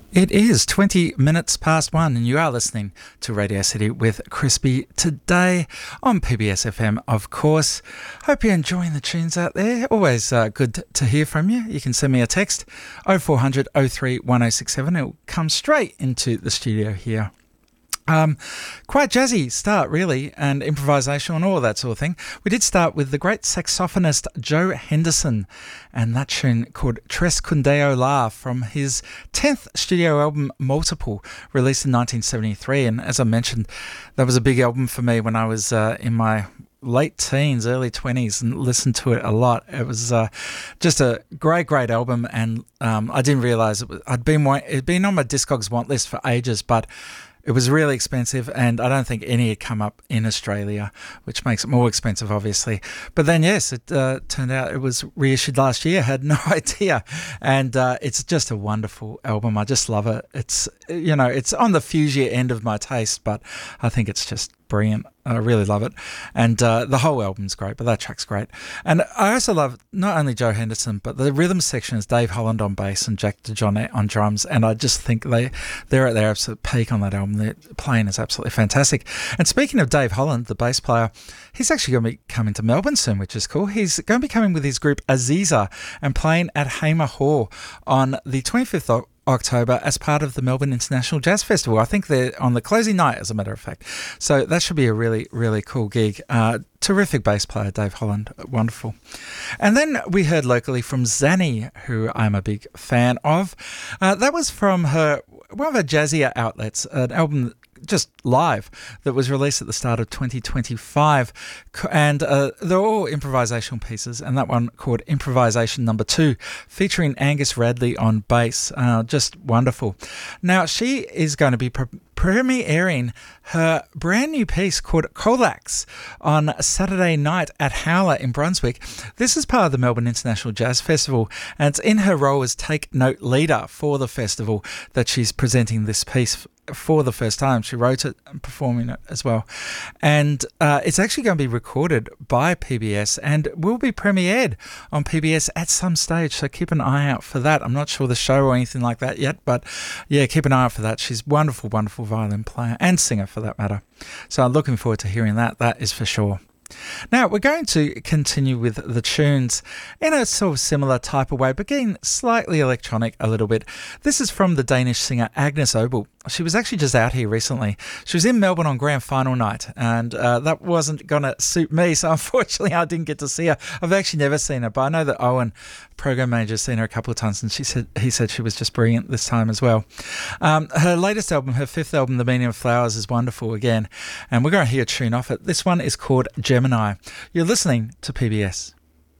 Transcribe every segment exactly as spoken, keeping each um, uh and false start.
It is twenty minutes past one, and you are listening to Radio City with Crispy today on P B S F M, of course. Hope you're enjoying the tunes out there. Always uh, good to hear from you. You can send me a text oh four hundred oh three one oh six seven. It'll come straight into the studio here. Um, quite jazzy start, really, and improvisation and all that sort of thing. We did start with the great saxophonist Joe Henderson and that tune called Tres Cundeo La from his tenth studio album Multiple, released in nineteen seventy-three. And as I mentioned, that was a big album for me when I was uh, in my late teens, early twenties, and listened to it a lot. It was uh, just a great, great album, and um, I didn't realise it was, I'd been it'd been on my Discogs want list for ages, but it was really expensive, and I don't think any had come up in Australia, which makes it more expensive, obviously. But then, yes, it uh, turned out it was reissued last year. I had no idea. And uh, it's just a wonderful album. I just love it. It's, you know, it's on the fuchsia end of my taste, but I think it's just brilliant. I really love it. And uh, the whole album's great, but that track's great. And I also love not only Joe Henderson, but the rhythm section is Dave Holland on bass and Jack DeJohnette on drums. And I just think they, they're at their absolute peak on that album. Their playing is absolutely fantastic. And speaking of Dave Holland, the bass player, he's actually going to be coming to Melbourne soon, which is cool. He's going to be coming with his group Aziza and playing at Hamer Hall on the twenty-fifth of October as part of the Melbourne International Jazz Festival. I think they're on the closing night, as a matter of fact. So that should be a really, really cool gig. Uh, terrific bass player, Dave Holland. Wonderful. And then we heard locally from Zanny, who I'm a big fan of. Uh, that was from her one of her jazzier outlets, an album just live that was released at the start of twenty twenty-five, and uh, they're all improvisational pieces, and that one called Improvisation Number Two, featuring Angus Radley on bass. Uh, just wonderful. Now she is going to be pre- premiering her brand new piece called Colax on Saturday night at Howler in Brunswick. This is part of the Melbourne International Jazz Festival, and it's in her role as Take Note leader for the festival that she's presenting this piece for the first time. She wrote it and performing it as well. And uh, it's actually going to be recorded by P B S and will be premiered on P B S at some stage. So keep an eye out for that. I'm not sure the show or anything like that yet, but yeah, keep an eye out for that. She's a wonderful, wonderful violin player and singer for that matter. So I'm looking forward to hearing that. That is for sure. Now, we're going to continue with the tunes in a sort of similar type of way, but getting slightly electronic a little bit. This is from the Danish singer Agnes Obel. She was actually just out here recently. She was in Melbourne on grand final night, and uh, that wasn't going to suit me, so unfortunately I didn't get to see her. I've actually never seen her, but I know that Owen, program manager, has seen her a couple of times, and she said he said she was just brilliant this time as well. Um, her latest album, her fifth album, The Meaning of Flowers, is wonderful again, and we're going to hear a tune off it. This one is called Gemini. You're listening to P B S.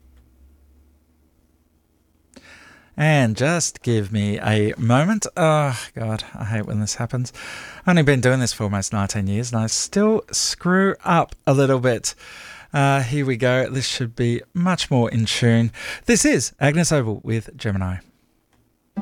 And just give me a moment. Oh, God, I hate when this happens. I've only been doing this for almost nineteen years, and I still screw up a little bit. Uh, here we go. This should be much more in tune. This is Agnes Obel with Gemini.